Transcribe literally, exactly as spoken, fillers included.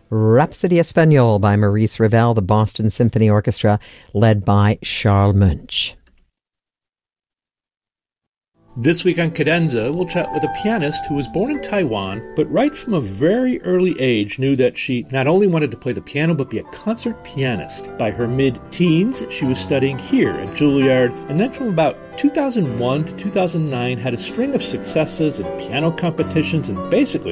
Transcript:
Rhapsody Espagnole by Maurice Ravel, the Boston Symphony Orchestra, led by Charles Munch. This week on Cadenza, we'll chat with a pianist who was born in Taiwan, but right from a very early age knew that she not only wanted to play the piano, but be a concert pianist. By her mid-teens, she was studying here at Juilliard, and then from about two thousand one to two thousand nine had a string of successes in piano competitions and basically